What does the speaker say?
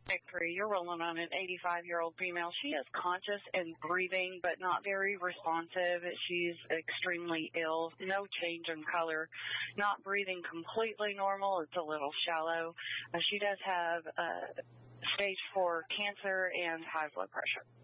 Victory, you're rolling on an 85-year-old female. She is conscious and breathing, but not very responsive. She's extremely ill. No change in color. Not breathing completely normal. It's a little shallow. She does have stage 4 cancer and high blood pressure.